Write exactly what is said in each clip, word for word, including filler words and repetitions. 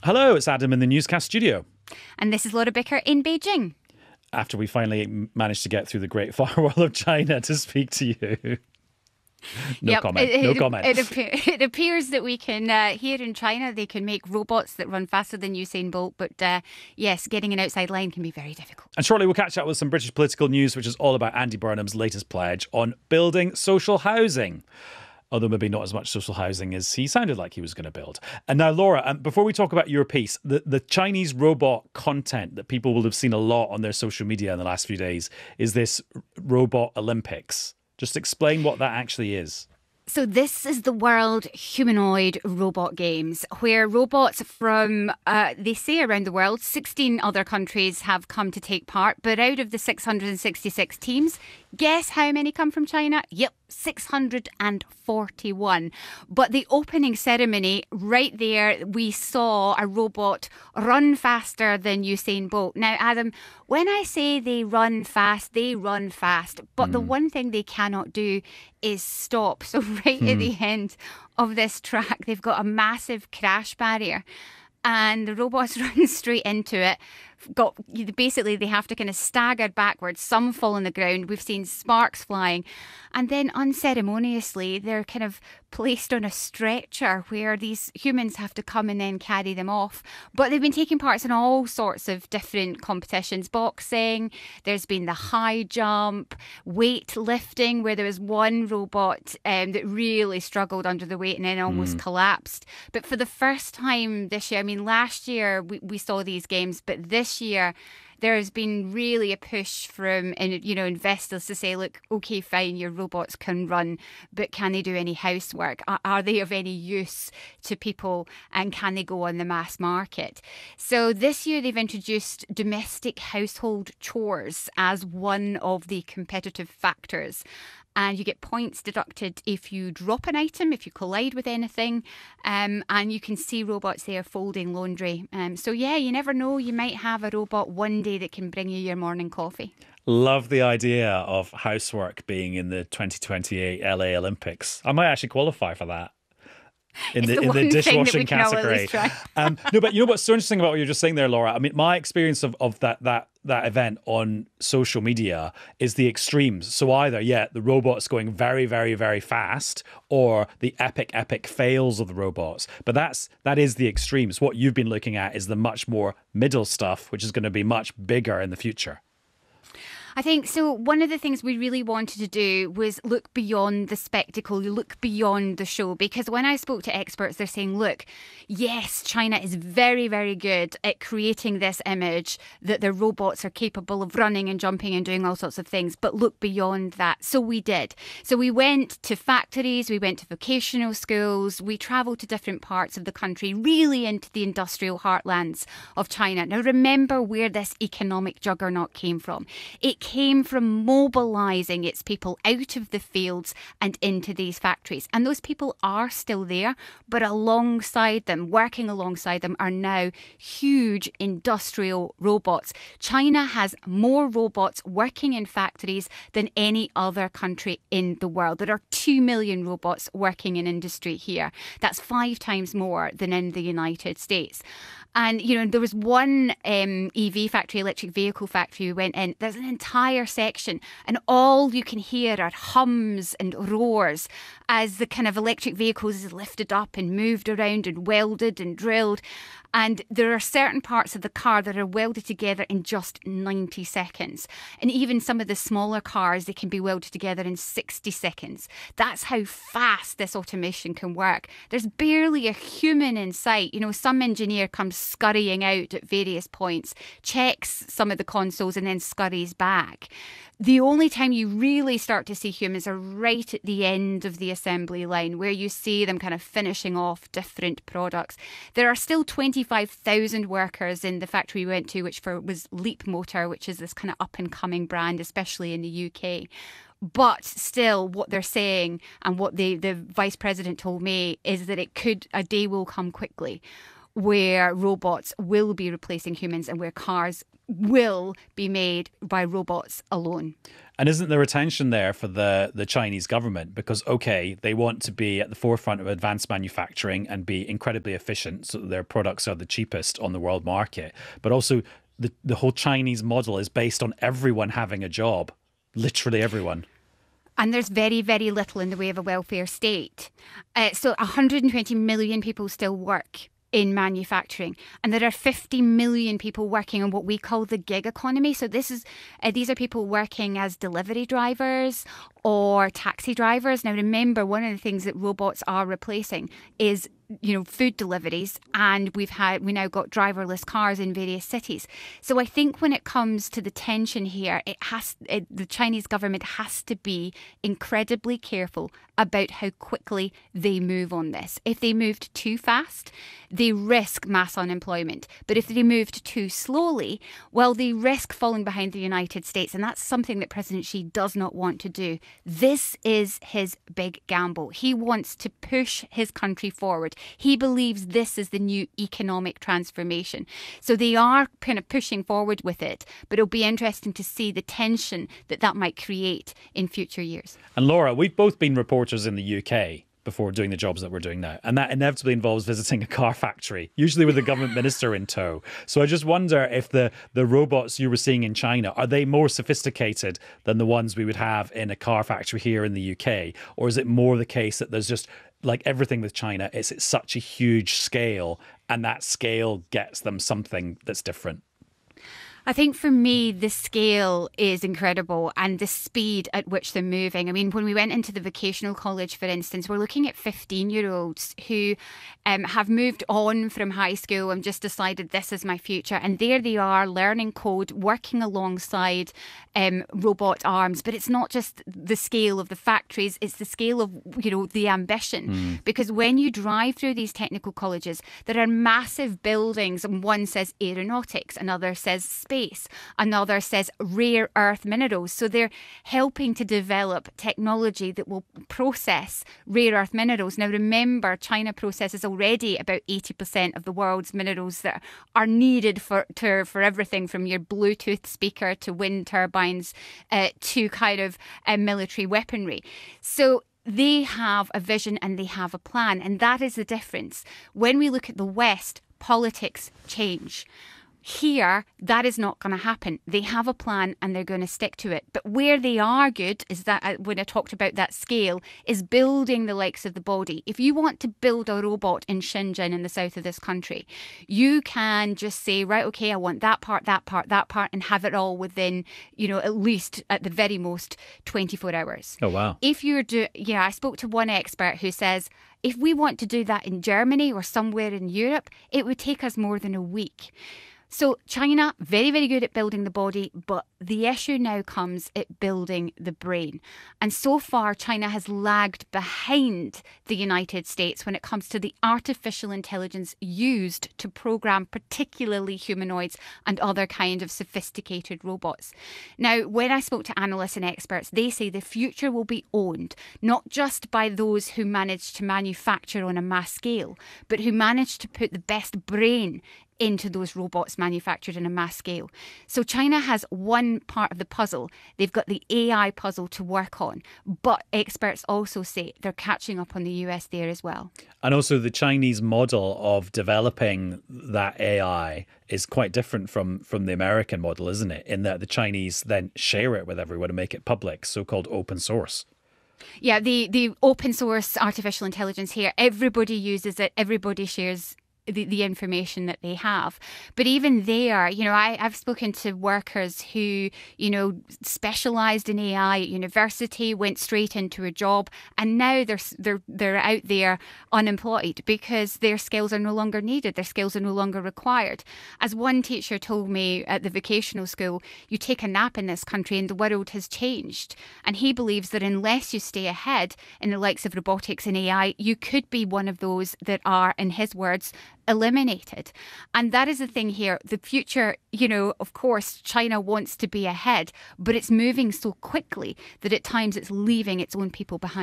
Hello, it's Adam in the Newscast studio. And this is Laura Bicker in Beijing. After we finally managed to get through the great firewall of China to speak to you. No yep, comment. It, no it, comment. It, it, it appears that we can, uh, here in China, they can make robots that run faster than Usain Bolt. But uh, yes, getting an outside line can be very difficult. And shortly we'll catch up with some British political news, which is all about Andy Burnham's latest pledge on building social housing. Although maybe not as much social housing as he sounded like he was going to build. And now, Laura, um, before we talk about your piece, the, the Chinese robot content that people will have seen a lot on their social media in the last few days is this Robot Olympics. Just explain what that actually is. So this is the World Humanoid Robot Games, where robots from, uh, they say around the world, sixteen other countries have come to take part. But out of the six hundred sixty-six teams, guess how many come from China? Yep, six hundred forty-one. But the opening ceremony, right there, we saw a robot run faster than Usain Bolt. Now, Adam, when I say they run fast, they run fast. But mm. the one thing they cannot do is stop. So right mm. at the end of this track, they've got a massive crash barrier. And the robots run straight into it. Got basically they have to kind of stagger backwards. Some fall on the ground. We've seen sparks flying, and then unceremoniously they're kind of placed on a stretcher where these humans have to come and then carry them off. But they've been taking parts in all sorts of different competitions. Boxing. There's been the high jump, weight lifting, where there was one robot um, that really struggled under the weight and then almost mm. collapsed. But for the first time this year, I mean, last year we, we saw these games, but this year there has been really a push from you know investors to say, look, okay, fine, your robots can run, but can they do any housework? Are, are they of any use to people, and can they go on the mass market? So this year they've introduced domestic household chores as one of the competitive factors. And you get points deducted if you drop an item, if you collide with anything. Um, and you can see robots there folding laundry. Um, so, yeah, you never know. You might have a robot one day that can bring you your morning coffee. Love the idea of housework being in the twenty twenty-eight L A Olympics. I might actually qualify for that. In the, the, in the dishwashing category. um, no, but you know what's so interesting about what you're just saying there, Laura? I mean, my experience of, of that that that event on social media is the extremes. So either, yeah, the robots going very, very, very fast, or the epic, epic fails of the robots. But that's that is the extremes. What you've been looking at is the much more middle stuff, which is going to be much bigger in the future. I think so. One of the things we really wanted to do was look beyond the spectacle, look beyond the show. Because when I spoke to experts, they're saying, look, yes, China is very, very good at creating this image that their robots are capable of running and jumping and doing all sorts of things. But look beyond that. So we did. So we went to factories, we went to vocational schools, we travelled to different parts of the country, really into the industrial heartlands of China. Now, remember where this economic juggernaut came from. It came from mobilising its people out of the fields and into these factories. And those people are still there, but alongside them, working alongside them, are now huge industrial robots. China has more robots working in factories than any other country in the world. There are two million robots working in industry here. That's five times more than in the United States. And, you know, there was one um, E V factory, electric vehicle factory we went in. There's an entire section and all you can hear are hums and roars as the kind of electric vehicles is lifted up and moved around and welded and drilled. And there are certain parts of the car that are welded together in just ninety seconds. And even some of the smaller cars, they can be welded together in sixty seconds. That's how fast this automation can work. There's barely a human in sight. You know, some engineer comes scurrying out at various points, checks some of the consoles and then scurries back. The only time you really start to see humans are right at the end of the assembly line, where you see them kind of finishing off different products. There are still twenty-five thousand workers in the factory we went to, which for, was Leap Motor, which is this kind of up-and-coming brand, especially in the U K. But still, what they're saying and what the, the vice president told me is that it could, a day will come quickly where robots will be replacing humans and where cars will be made by robots alone. And isn't there a tension there for the, the Chinese government? Because, okay, they want to be at the forefront of advanced manufacturing and be incredibly efficient so that their products are the cheapest on the world market. But also, the, the whole Chinese model is based on everyone having a job, literally everyone. And there's very, very little in the way of a welfare state. Uh, so one hundred twenty million people still work in manufacturing, and there are fifty million people working on what we call the gig economy. So this is uh, these are people working as delivery drivers or taxi drivers. Now remember, one of the things that robots are replacing is, you know, food deliveries, and we've had we now got driverless cars in various cities. So I think when it comes to the tension here, it has it, the Chinese government has to be incredibly careful about how quickly they move on this. If they moved too fast, they risk mass unemployment. But if they moved too slowly, well, they risk falling behind the United States, and that's something that President Xi does not want to do. This is his big gamble. He wants to push his country forward. He believes this is the new economic transformation. So they are kind of pushing forward with it, but it'll be interesting to see the tension that that might create in future years. And Laura, we've both been reporters in the U K before doing the jobs that we're doing now. And that inevitably involves visiting a car factory, usually with a government minister in tow. So I just wonder if the, the robots you were seeing in China, are they more sophisticated than the ones we would have in a car factory here in the U K? Or is it more the case that there's just, like everything with China, it's at such a huge scale, and that scale gets them something that's different? I think for me, the scale is incredible and the speed at which they're moving. I mean, when we went into the vocational college, for instance, we're looking at fifteen-year-olds who um, have moved on from high school and just decided this is my future. And there they are learning code, working alongside um, robot arms. But it's not just the scale of the factories, it's the scale of, you know, the ambition. Mm. Because when you drive through these technical colleges, there are massive buildings, and one says aeronautics, another says space. Space. Another says rare earth minerals. So they're helping to develop technology that will process rare earth minerals. Now remember, China processes already about eighty percent of the world's minerals that are needed for to, for everything from your Bluetooth speaker to wind turbines uh, to kind of uh, military weaponry. So they have a vision and they have a plan. And that is the difference. When we look at the West, politics change. Here, that is not going to happen. They have a plan and they're going to stick to it. But where they are good is that, when I talked about that scale, is building the likes of the body. If you want to build a robot in Shenzhen in the south of this country, you can just say, right, okay, I want that part, that part, that part, and have it all within, you know, at least at the very most twenty-four hours. Oh, wow. If you're do, yeah, I spoke to one expert who says, if we want to do that in Germany or somewhere in Europe, it would take us more than a week. So China, very, very good at building the body, but the issue now comes at building the brain. And so far, China has lagged behind the United States when it comes to the artificial intelligence used to program particularly humanoids and other kind of sophisticated robots. Now, when I spoke to analysts and experts, they say the future will be owned not just by those who manage to manufacture on a mass scale, but who manage to put the best brain into those robots manufactured in a mass scale. So China has one part of the puzzle. They've got the A I puzzle to work on. But experts also say they're catching up on the U S there as well. And also the Chinese model of developing that A I is quite different from, from the American model, isn't it? In that the Chinese then share it with everyone and make it public, so-called open source. Yeah, the, the open source artificial intelligence here, everybody uses it, everybody shares The, the information that they have. But even there, you know, I, I've spoken to workers who, you know, specialised in A I at university, went straight into a job, and now they're they're they're out there unemployed because their skills are no longer needed, their skills are no longer required. As one teacher told me at the vocational school, you take a nap in this country and the world has changed. And he believes that unless you stay ahead in the likes of robotics and A I, you could be one of those that are, in his words, eliminated. And that is the thing here. The future, you know, of course, China wants to be ahead, but it's moving so quickly that at times it's leaving its own people behind.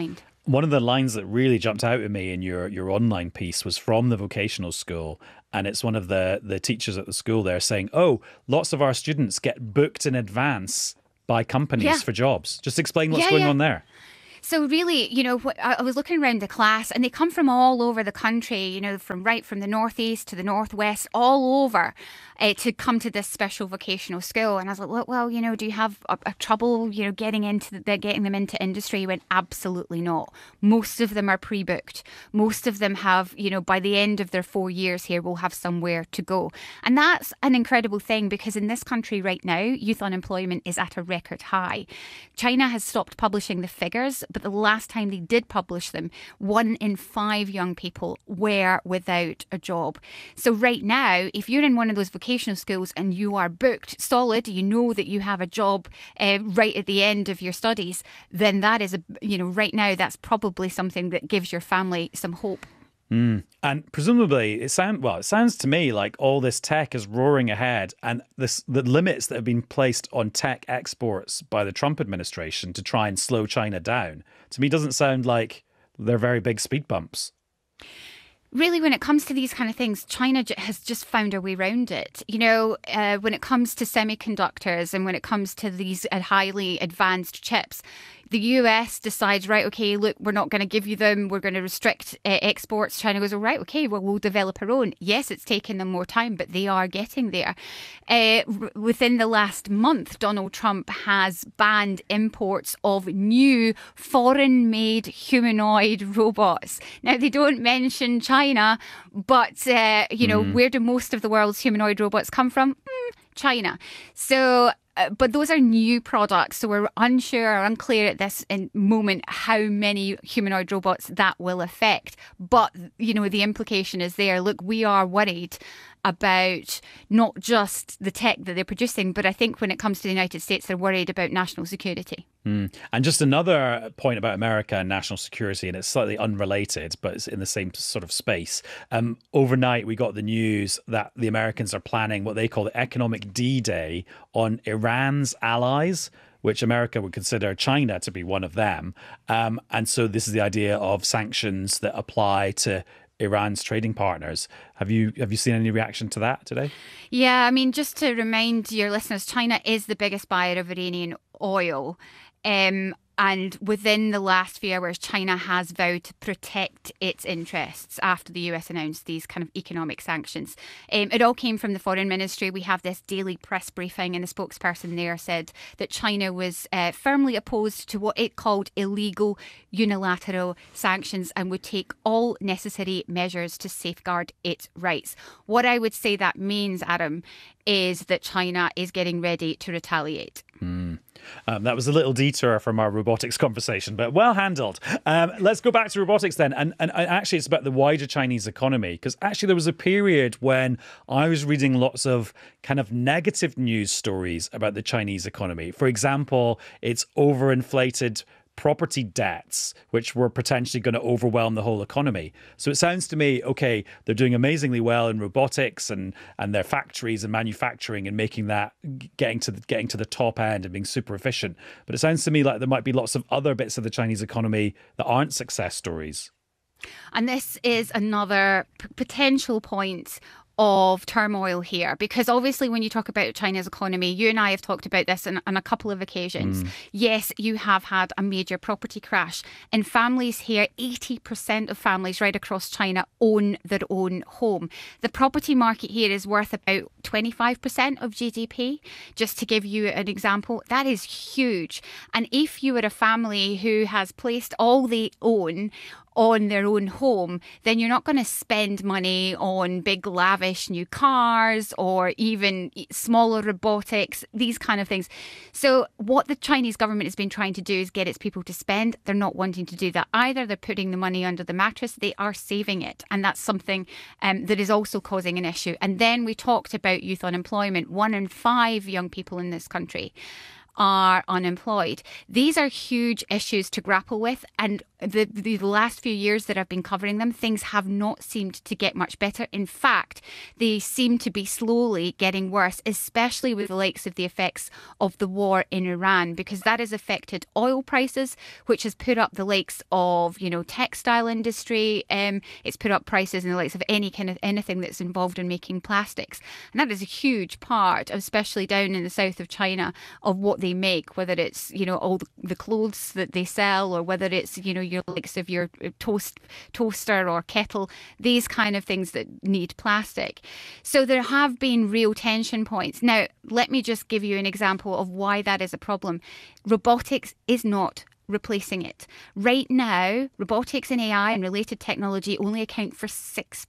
One of the lines that really jumped out at me in your, your online piece was from the vocational school. And it's one of the, the teachers at the school there saying, oh, lots of our students get booked in advance by companies Yeah. for jobs. Just explain what's Yeah, going yeah. on there. So really, you know, wh- I I was looking around the class and they come from all over the country, you know, from right from the northeast to the northwest, all over uh, to come to this special vocational school. And I was like, well, well you know, do you have a, a trouble, you know, getting into the, getting them into industry? He went, absolutely not. Most of them are pre-booked. Most of them have, you know, by the end of their four years here, will have somewhere to go. And that's an incredible thing because in this country right now, youth unemployment is at a record high. China has stopped publishing the figures, but the last time they did publish them, one in five young people were without a job. So right now, if you're in one of those vocational schools and you are booked solid, you know that you have a job uh, right at the end of your studies, then that is, a you know, right now, that's probably something that gives your family some hope. Mm. And presumably, it sound well. It sounds to me like all this tech is roaring ahead, and this the limits that have been placed on tech exports by the Trump administration to try and slow China down. To me, doesn't sound like they're very big speed bumps. Really, when it comes to these kind of things, China j- has just found a way around it. You know, uh, when it comes to semiconductors and when it comes to these uh, highly advanced chips, the U S decides, right, okay, look, we're not going to give you them. We're going to restrict uh, exports. China goes, all right, okay, well, we'll develop our own. Yes, it's taken them more time, but they are getting there. Uh, r- within the last month, Donald Trump has banned imports of new foreign-made humanoid robots. Now, they don't mention China, but, uh, you know, mm. where do most of the world's humanoid robots come from? Mm, China. So... Uh, but those are new products, so we're unsure or unclear at this in moment how many humanoid robots that will affect. But, you know, the implication is there. Look, we are worried about not just the tech that they're producing, but I think when it comes to the United States, they're worried about national security. Mm. And just another point about America and national security, and it's slightly unrelated, but it's in the same sort of space. Um, overnight, we got the news that the Americans are planning what they call the economic D-Day on Iran's allies, which America would consider China to be one of them. Um, and so this is the idea of sanctions that apply to Iran's trading partners. Have you have you seen any reaction to that today? Yeah, I mean, just to remind your listeners, China is the biggest buyer of Iranian oil. Um, and within the last few hours, China has vowed to protect its interests after the U S announced these kind of economic sanctions. Um, it all came from the Foreign Ministry. We have this daily press briefing, and the spokesperson there said that China was uh, firmly opposed to what it called illegal unilateral sanctions and would take all necessary measures to safeguard its rights. What I would say that means, Adam, is that China is getting ready to retaliate. Mm. Um, that was a little detour from our robotics conversation, but well handled. Um, let's go back to robotics then. And, and actually, it's about the wider Chinese economy, because actually there was a period when I was reading lots of kind of negative news stories about the Chinese economy. For example, it's overinflated property debts, which were potentially going to overwhelm the whole economy. So it sounds to me, okay, they're doing amazingly well in robotics and and their factories and manufacturing and making that, getting to the, getting to the top end and being super efficient. But it sounds to me like there might be lots of other bits of the Chinese economy that aren't success stories. And this is another p- potential point of turmoil here, because obviously when you talk about China's economy, you and I have talked about this on, on a couple of occasions. Mm. Yes, you have had a major property crash. In families here, eighty percent of families right across China own their own home. The property market here is worth about twenty-five percent of G D P. Just to give you an example, that is huge. And if you are a family who has placed all they own on their own home, then you're not going to spend money on big lavish new cars or even smaller robotics, these kind of things. So what the Chinese government has been trying to do is get its people to spend. They're not wanting to do that either. They're putting the money under the mattress. They are saving it. And that's something um, that is also causing an issue. And then we talked about youth unemployment. One in five young people in this country are unemployed. These are huge issues to grapple with, and the, the last few years that I've been covering them, things have not seemed to get much better. In fact, they seem to be slowly getting worse, especially with the likes of the effects of the war in Iran, because that has affected oil prices, which has put up the likes of, you know, textile industry. Um, it's put up prices in the likes of any kind of anything that's involved in making plastics. And that is a huge part, especially down in the south of China, of what they make, whether it's, you know, all the, the clothes that they sell, or whether it's, you know, your likes of your toast toaster or kettle, these kind of things that need plastic. So there have been real tension points. Now, let me just give you an example of why that is a problem. Robotics is not replacing it. Right now, robotics and A I and related technology only account for six